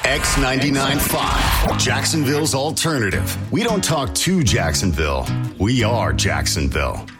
X99.5, Jacksonville's alternative. We don't talk to Jacksonville. We are Jacksonville.